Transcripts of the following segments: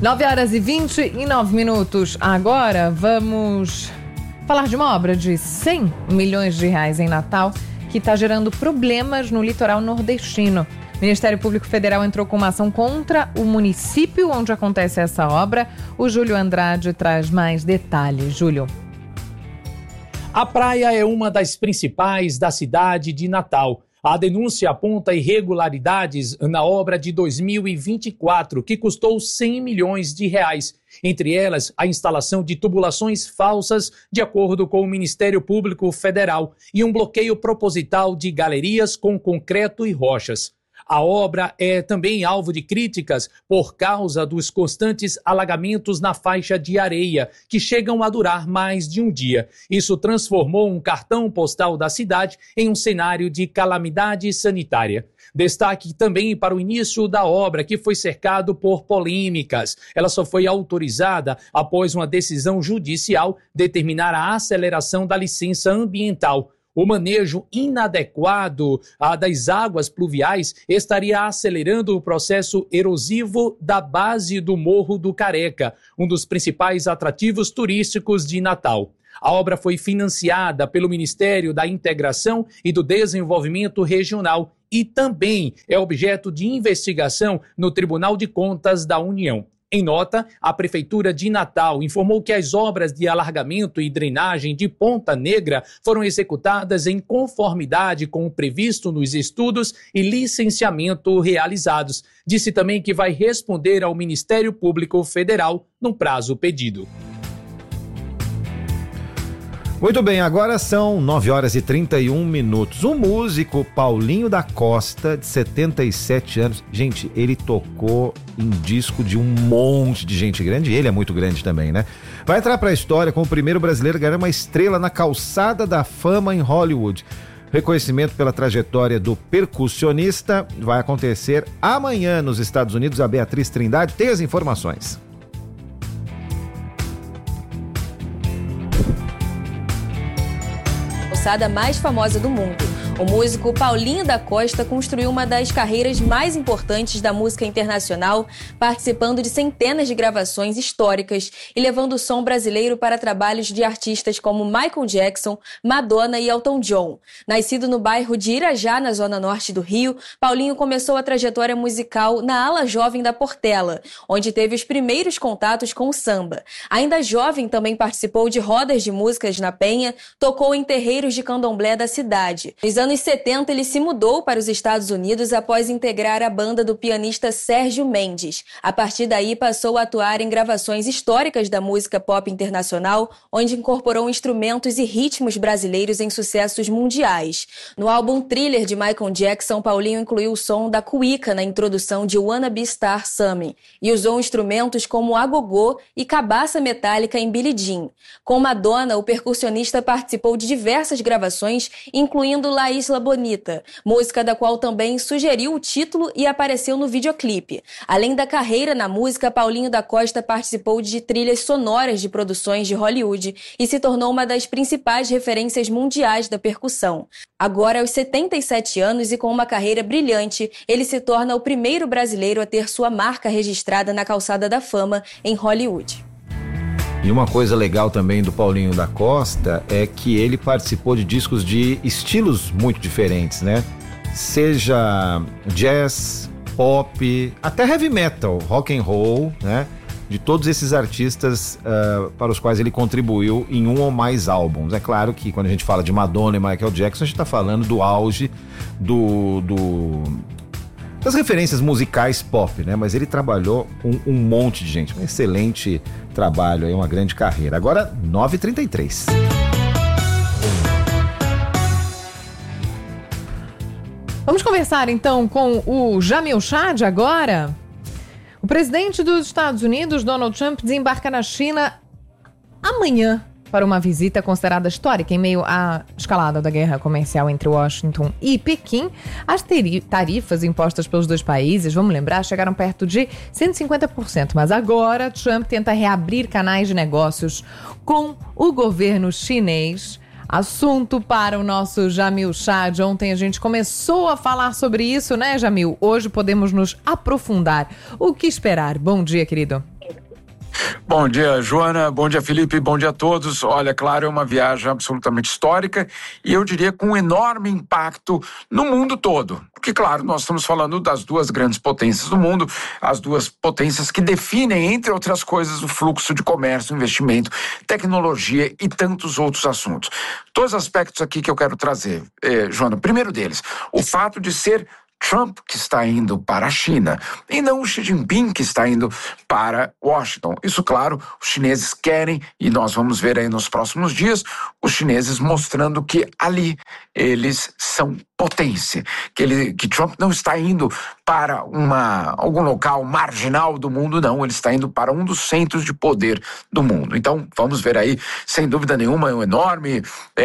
9h29. Agora vamos falar de uma obra de 100 milhões de reais em Natal que está gerando problemas no litoral nordestino. O Ministério Público Federal entrou com uma ação contra o município onde acontece essa obra. O Júlio Andrade traz mais detalhes. Júlio. A praia é uma das principais da cidade de Natal. A denúncia aponta irregularidades na obra de 2024, que custou 100 milhões de reais. Entre elas, a instalação de tubulações falsas, de acordo com o Ministério Público Federal, e um bloqueio proposital de galerias com concreto e rochas. A obra é também alvo de críticas por causa dos constantes alagamentos na faixa de areia, que chegam a durar mais de um dia. Isso transformou um cartão postal da cidade em um cenário de calamidade sanitária. Destaque também para o início da obra, que foi cercado por polêmicas. Ela só foi autorizada após uma decisão judicial determinar a aceleração da licença ambiental. O manejo inadequado das águas pluviais estaria acelerando o processo erosivo da base do Morro do Careca, um dos principais atrativos turísticos de Natal. A obra foi financiada pelo Ministério da Integração e do Desenvolvimento Regional e também é objeto de investigação no Tribunal de Contas da União. Em nota, a Prefeitura de Natal informou que as obras de alargamento e drenagem de Ponta Negra foram executadas em conformidade com o previsto nos estudos e licenciamento realizados. Disse também que vai responder ao Ministério Público Federal no prazo pedido. Muito bem, agora são 9h31. O músico Paulinho da Costa, de 77 anos, gente, ele tocou em disco de um monte de gente grande, ele é muito grande também, né? Vai entrar para a história como o primeiro brasileiro a ganhar uma estrela na calçada da fama em Hollywood. Reconhecimento pela trajetória do percussionista vai acontecer amanhã nos Estados Unidos. A Beatriz Trindade tem as informações. Mais famosa do mundo. O músico Paulinho da Costa construiu uma das carreiras mais importantes da música internacional, participando de centenas de gravações históricas e levando o som brasileiro para trabalhos de artistas como Michael Jackson, Madonna e Elton John. Nascido no bairro de Irajá, na zona norte do Rio, Paulinho começou a trajetória musical na ala jovem da Portela, onde teve os primeiros contatos com o samba. Ainda jovem, também participou de rodas de músicas na Penha, tocou em terreiros de candomblé da cidade. Nos anos 70, ele se mudou para os Estados Unidos após integrar a banda do pianista Sérgio Mendes. A partir daí, passou a atuar em gravações históricas da música pop internacional, onde incorporou instrumentos e ritmos brasileiros em sucessos mundiais. No álbum Thriller de Michael Jackson, Paulinho incluiu o som da cuíca na introdução de Wanna Be Star Summer e usou instrumentos como agogô e cabaça metálica em Billie Jean. Com Madonna, o percussionista participou de diversas gravações, incluindo La Isla Bonita, música da qual também sugeriu o título e apareceu no videoclipe. Além da carreira na música, Paulinho da Costa participou de trilhas sonoras de produções de Hollywood e se tornou uma das principais referências mundiais da percussão. Agora, aos 77 anos e com uma carreira brilhante, ele se torna o primeiro brasileiro a ter sua marca registrada na calçada da fama em Hollywood. E uma coisa legal também do Paulinho da Costa é que ele participou de discos de estilos muito diferentes, né? Seja jazz, pop, até heavy metal, rock and roll, né? De todos esses artistas para os quais ele contribuiu em um ou mais álbuns. É claro que quando a gente fala de Madonna e Michael Jackson, a gente está falando do auge das referências musicais pop, né? Mas ele trabalhou com um monte de gente, um excelente trabalho, aí, uma grande carreira. Agora, 9h33. Vamos conversar então com o Jamil Chad agora. O presidente dos Estados Unidos, Donald Trump, desembarca na China amanhã para uma visita considerada histórica em meio à escalada da guerra comercial entre Washington e Pequim. As tarifas impostas pelos dois países, vamos lembrar, chegaram perto de 150%, mas agora Trump tenta reabrir canais de negócios com o governo chinês. Assunto para o nosso Jamil Chad. Ontem a gente começou a falar sobre isso, né, Jamil? Hoje podemos nos aprofundar. O que esperar? Bom dia, querido. Bom dia, Joana. Bom dia, Felipe. Bom dia a todos. Olha, claro, é uma viagem absolutamente histórica e eu diria com um enorme impacto no mundo todo. Porque, claro, nós estamos falando das duas grandes potências do mundo, as duas potências que definem, entre outras coisas, o fluxo de comércio, investimento, tecnologia e tantos outros assuntos. Dois aspectos aqui que eu quero trazer, Joana. Primeiro deles, o fato de ser Trump que está indo para a China e não o Xi Jinping que está indo para Washington. Isso, claro, os chineses querem, e nós vamos ver aí nos próximos dias, os chineses mostrando que ali eles são potência, que Trump não está indo para algum local marginal do mundo, não, ele está indo para um dos centros de poder do mundo. Então, vamos ver aí, sem dúvida nenhuma, é um enorme,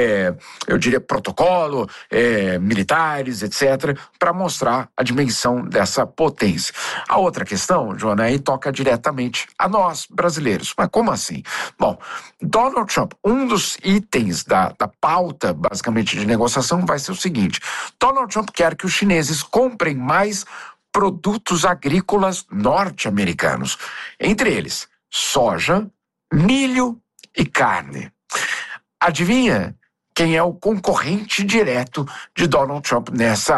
eu diria, protocolo, militares, etc., para mostrar a dimensão dessa potência. A outra questão, Joana, aí toca diretamente a nós, brasileiros. Mas como assim? Bom, Donald Trump, um dos itens da pauta, basicamente, de negociação vai ser o seguinte: Donald Trump quer que os chineses comprem mais produtos agrícolas norte-americanos, entre eles soja, milho e carne. Adivinha quem é o concorrente direto de Donald Trump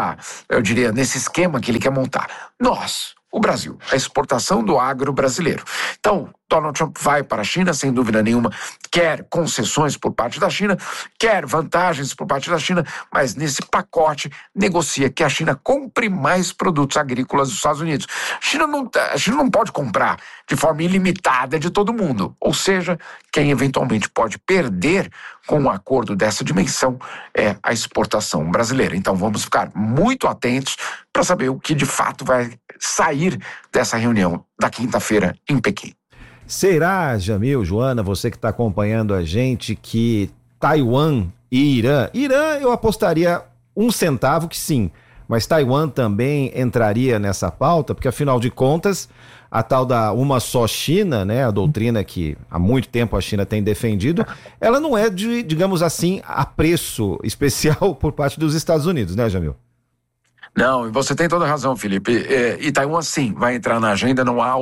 nesse esquema que ele quer montar? Nós, o Brasil, a exportação do agro brasileiro. Então, Donald Trump vai para a China, sem dúvida nenhuma, quer concessões por parte da China, quer vantagens por parte da China, mas nesse pacote negocia que a China compre mais produtos agrícolas dos Estados Unidos. A China não pode comprar de forma ilimitada de todo mundo, ou seja, quem eventualmente pode perder com um acordo dessa dimensão é a exportação brasileira. Então vamos ficar muito atentos para saber o que de fato vai sair dessa reunião da quinta-feira em Pequim. Será, Jamil, Joana, você que está acompanhando a gente, que Taiwan e Irã eu apostaria 1 centavo que sim, mas Taiwan também entraria nessa pauta, porque afinal de contas, a tal da uma só China, né, a doutrina que há muito tempo a China tem defendido, ela não é de, digamos assim, apreço especial por parte dos Estados Unidos, né, Jamil? Não, e você tem toda a razão, Felipe. E Taiwan, sim, vai entrar na agenda, não há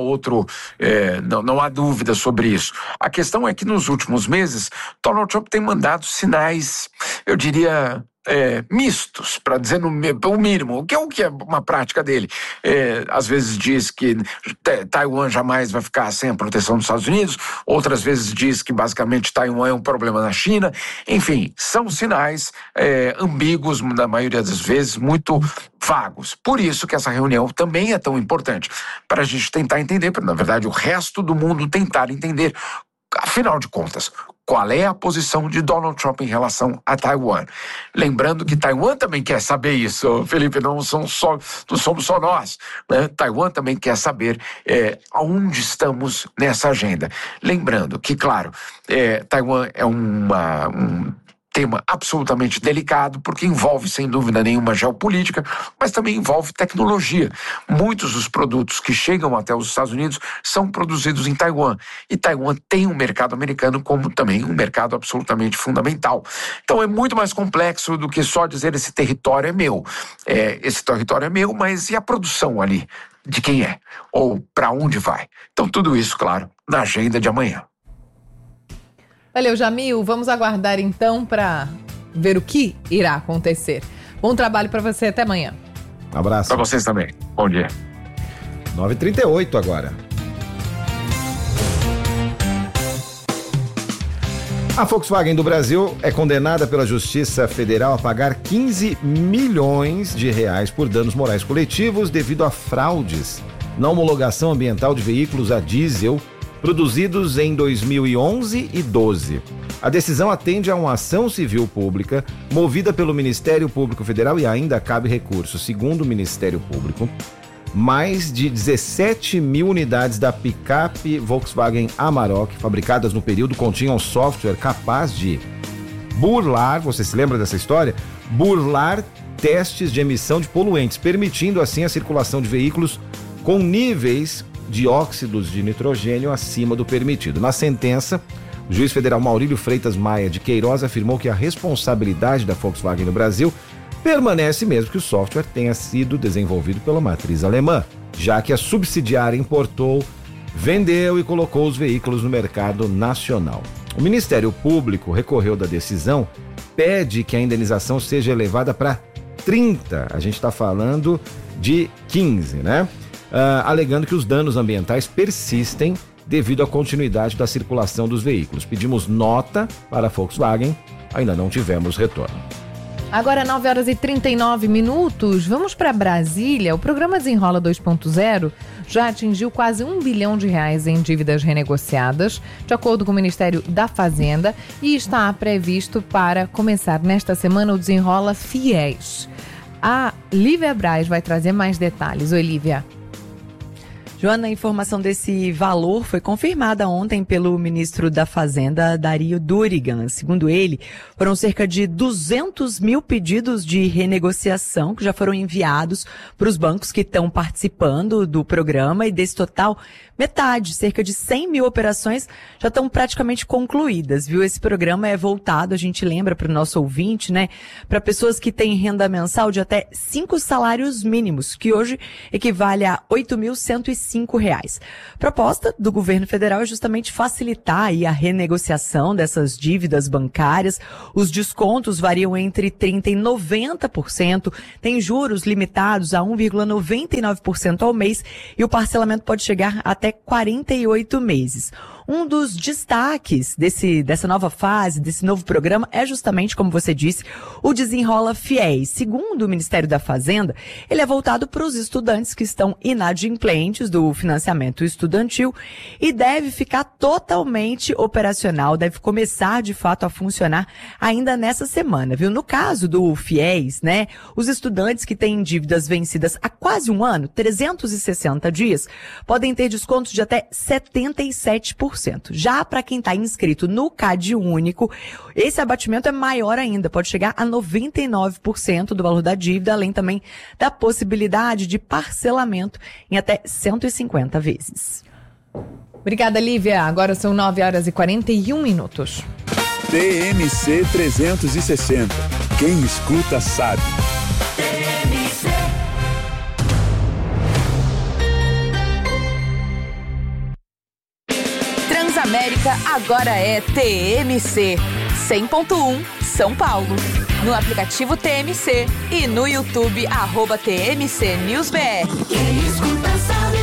não há dúvida sobre isso. A questão é que nos últimos meses, Donald Trump tem mandado sinais, eu diria, mistos, para dizer o mínimo, que é uma prática dele. Às vezes diz que Taiwan jamais vai ficar sem a proteção dos Estados Unidos, outras vezes diz que basicamente Taiwan é um problema na China. Enfim, são sinais ambíguos, na maioria das vezes, muito vagos. Por isso que essa reunião também é tão importante, para a gente tentar entender, na verdade o resto do mundo tentar entender, afinal de contas, qual é a posição de Donald Trump em relação a Taiwan. Lembrando que Taiwan também quer saber isso, Felipe, não somos só nós, né? Taiwan também quer saber aonde estamos nessa agenda. Lembrando que, claro, Taiwan é um tema absolutamente delicado, porque envolve, sem dúvida nenhuma, geopolítica, mas também envolve tecnologia. Muitos dos produtos que chegam até os Estados Unidos são produzidos em Taiwan, e Taiwan tem um mercado americano como também um mercado absolutamente fundamental. Então é muito mais complexo do que só dizer esse território é meu. Esse território é meu, mas e a produção ali? De quem é? Ou para onde vai? Então tudo isso, claro, na agenda de amanhã. Valeu, Jamil. Vamos aguardar então para ver o que irá acontecer. Bom trabalho para você. Até amanhã. Um abraço. Para vocês também. Bom dia. 9h38 agora. A Volkswagen do Brasil é condenada pela Justiça Federal a pagar 15 milhões de reais por danos morais coletivos devido a fraudes na homologação ambiental de veículos a diesel produzidos em 2011 e 12. A decisão atende a uma ação civil pública movida pelo Ministério Público Federal e ainda cabe recurso. Segundo o Ministério Público, mais de 17 mil unidades da picape Volkswagen Amarok, fabricadas no período, continham software capaz de burlar, você se lembra dessa história? Burlar testes de emissão de poluentes, permitindo assim a circulação de veículos com níveis de óxidos de nitrogênio acima do permitido. Na sentença, o juiz federal Maurílio Freitas Maia de Queiroz afirmou que a responsabilidade da Volkswagen no Brasil permanece mesmo que o software tenha sido desenvolvido pela matriz alemã, já que a subsidiária importou vendeu e colocou os veículos no mercado nacional. O Ministério Público recorreu da decisão, pede que a indenização seja elevada para 30, a gente está falando de 15, né? Alegando que os danos ambientais persistem devido à continuidade da circulação dos veículos. Pedimos nota para a Volkswagen, ainda não tivemos retorno. Agora 9h39, vamos para Brasília. O programa Desenrola 2.0 já atingiu quase R$1 bilhão em dívidas renegociadas, de acordo com o Ministério da Fazenda, e está previsto para começar nesta semana o Desenrola Fiéis. A Lívia Braz vai trazer mais detalhes. Oi, Lívia. Joana, a informação desse valor foi confirmada ontem pelo ministro da Fazenda, Dario Durigan. Segundo ele, foram cerca de 200 mil pedidos de renegociação que já foram enviados para os bancos que estão participando do programa, e desse total, metade, cerca de 100 mil operações já estão praticamente concluídas, viu? Esse programa é voltado, a gente lembra para o nosso ouvinte, né, para pessoas que têm renda mensal de até 5 salários mínimos, que hoje equivale a R$ 8.105. Proposta do governo federal é justamente facilitar aí a renegociação dessas dívidas bancárias. Os descontos variam entre 30% e 90%, tem juros limitados a 1,99% ao mês e o parcelamento pode chegar até 48 meses. Um dos destaques dessa nova fase, desse novo programa, é justamente, como você disse, o Desenrola Fiéis. Segundo o Ministério da Fazenda, ele é voltado para os estudantes que estão inadimplentes do financiamento estudantil e deve ficar totalmente operacional, deve começar de fato a funcionar ainda nessa semana, viu? No caso do Fiéis, né, os estudantes que têm dívidas vencidas há quase um ano, 360 dias, podem ter descontos de até 77%. Já para quem está inscrito no CAD único, esse abatimento é maior ainda, pode chegar a 99% do valor da dívida, além também da possibilidade de parcelamento em até 150 vezes. Obrigada, Lívia. Agora são 9h41. TMC 360. Quem escuta sabe. Transamérica agora é TMC 100.1 São Paulo. No aplicativo TMC e no YouTube @TMC NewsBR. Quem escuta sabe,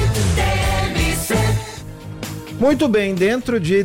TMC. Muito bem, dentro de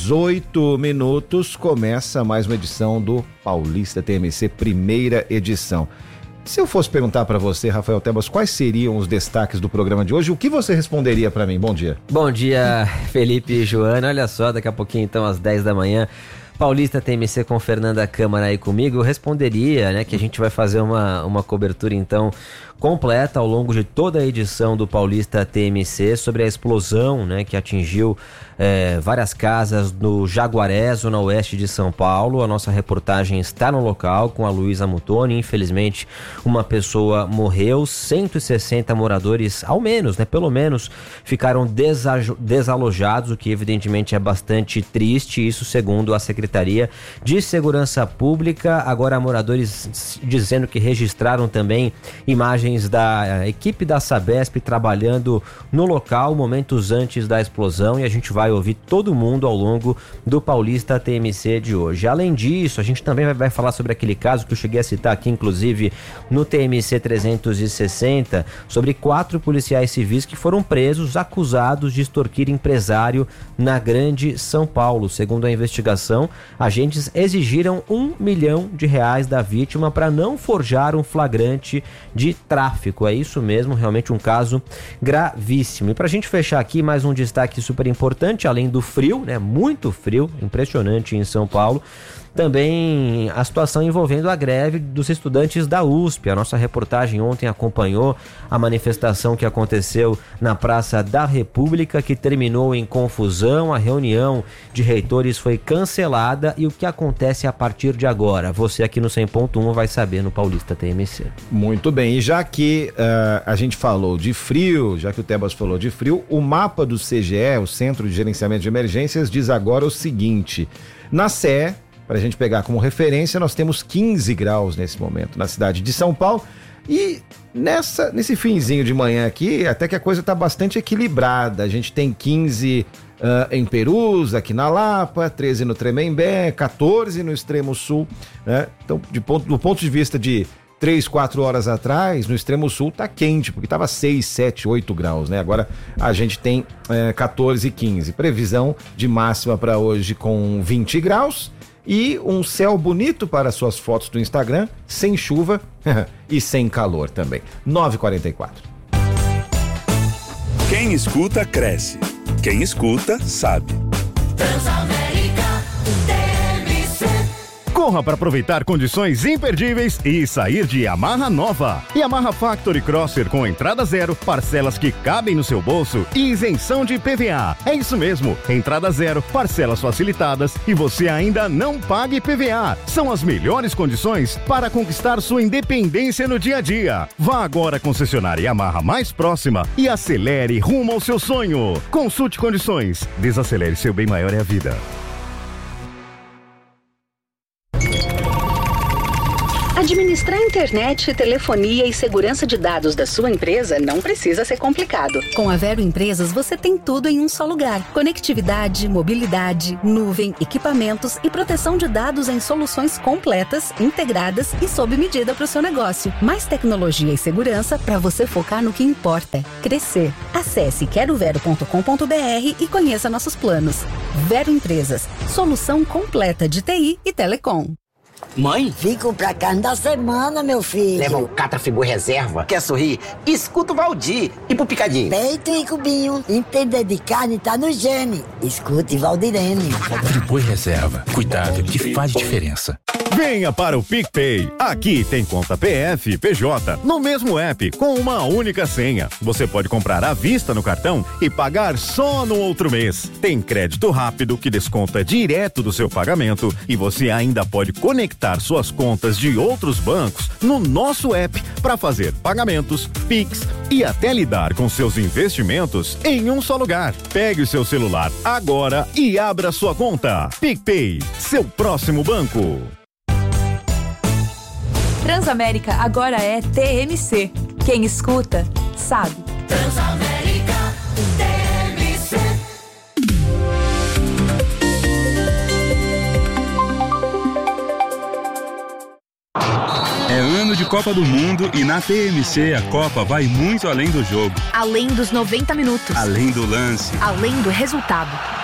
18 minutos começa mais uma edição do Paulista TMC, primeira edição. Se eu fosse perguntar para você, Rafael Tebas, quais seriam os destaques do programa de hoje, o que você responderia para mim? Bom dia. Bom dia, Felipe e Joana. Olha só, daqui a pouquinho, então, às 10 da manhã, Paulista TMC com Fernanda Câmara aí comigo. Eu responderia, né, que a gente vai fazer uma cobertura, então, completa ao longo de toda a edição do Paulista TMC sobre a explosão, né, que atingiu várias casas no Jaguaré, zona oeste de São Paulo. A nossa reportagem está no local com a Luísa Mutoni. Infelizmente, uma pessoa morreu, 160 moradores, ao menos, né, pelo menos, ficaram desalojados, o que evidentemente é bastante triste, isso segundo a Secretaria de Segurança Pública. Agora, moradores dizendo que registraram também imagens da equipe da Sabesp trabalhando no local momentos antes da explosão, e a gente vai ouvir todo mundo ao longo do Paulista TMC de hoje. Além disso, a gente também vai falar sobre aquele caso que eu cheguei a citar aqui, inclusive, no TMC 360, sobre 4 policiais civis que foram presos, acusados de extorquir empresário na Grande São Paulo. Segundo a investigação, agentes exigiram R$1 milhão da vítima para não forjar um flagrante de tráfico. É isso mesmo, realmente um caso gravíssimo. E para a gente fechar aqui, mais um destaque super importante, além do frio, né? Muito frio, impressionante em São Paulo. Também a situação envolvendo a greve dos estudantes da USP. A nossa reportagem ontem acompanhou a manifestação que aconteceu na Praça da República, que terminou em confusão. A reunião de reitores foi cancelada e o que acontece a partir de agora? Você aqui no 100.1 vai saber no Paulista TMC. Muito bem, e já que a gente falou de frio, já que o Tebas falou de frio, o mapa do CGE, o Centro de Gerenciamento de Emergências, diz agora o seguinte: na Sé, para a gente pegar como referência, nós temos 15 graus nesse momento na cidade de São Paulo. E nesse finzinho de manhã aqui, até que a coisa está bastante equilibrada. A gente tem 15 em Perus, aqui na Lapa, 13 no Tremembé, 14 no extremo sul, né? Então, do ponto de vista de 3, 4 horas atrás, no extremo sul tá quente, porque tava 6, 7, 8 graus, né? Agora a gente tem 14 e 15. Previsão de máxima para hoje com 20 graus e um céu bonito para suas fotos do Instagram, sem chuva e sem calor também. 9h44. Quem escuta, cresce. Quem escuta, sabe. Corra para aproveitar condições imperdíveis e sair de Yamaha nova. Yamaha Factory Crosser com entrada zero, parcelas que cabem no seu bolso e isenção de PVA. É isso mesmo, entrada zero, parcelas facilitadas e você ainda não paga IPVA. São as melhores condições para conquistar sua independência no dia a dia. Vá agora à concessionária Yamaha mais próxima e acelere rumo ao seu sonho. Consulte condições. Desacelere, seu bem maior é a vida. Administrar internet, telefonia e segurança de dados da sua empresa não precisa ser complicado. Com a Vero Empresas, você tem tudo em um só lugar. Conectividade, mobilidade, nuvem, equipamentos e proteção de dados em soluções completas, integradas e sob medida para o seu negócio. Mais tecnologia e segurança para você focar no que importa: crescer. Acesse querovero.com.br e conheça nossos planos. Vero Empresas, solução completa de TI e telecom. Mãe? Vim comprar carne da semana, meu filho. Leva o Catafibu Reserva. Quer sorrir? Escuta o Valdir. E pro Picadinho? Peito e cubinho. Entender de carne tá no gene. Escute Valdirene. Friboi Reserva. Cuidado que faz diferença. Venha para o PicPay. Aqui tem conta PF, PJ, no mesmo app, com uma única senha. Você pode comprar à vista no cartão e pagar só no outro mês. Tem crédito rápido que desconta direto do seu pagamento e você ainda pode conectar suas contas de outros bancos no nosso app para fazer pagamentos, Pix e até lidar com seus investimentos em um só lugar. Pegue o seu celular agora e abra sua conta. PicPay, seu próximo banco. Transamérica agora é TMC. Quem escuta, sabe. Transamérica TMC. É ano de Copa do Mundo e na TMC a Copa vai muito além do jogo. Além dos 90 minutos. Além do lance. Além do resultado.